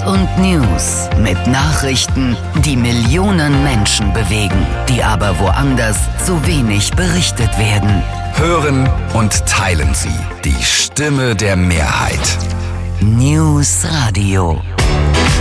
Hypes und News mit Nachrichten, die Millionen Menschen bewegen, die aber woanders zu wenig berichtet werden. Hören und teilen Sie die Stimme der Mehrheit. News Radio.